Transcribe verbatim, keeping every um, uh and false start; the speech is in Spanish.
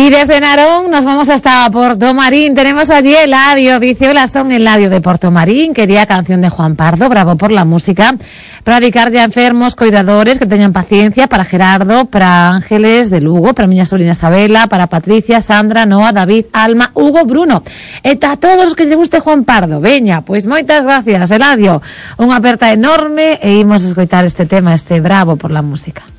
Y desde Narón nos vamos hasta Portomarín. Tenemos allí Eladio, dice: hola, son Eladio de Portomarín. Quería canción de Juan Pardo, bravo por la música. Para dedicar ya enfermos, cuidadores, que tengan paciencia. Para Gerardo, para Ángeles de Lugo, para miña sobrina Isabela, para Patricia, Sandra, Noa, David, Alma, Hugo, Bruno. Eta a todos os que lle guste Juan Pardo. Veña, pois moitas gracias, Eladio. Unha aperta enorme e imos escoitar este tema, este bravo por la música.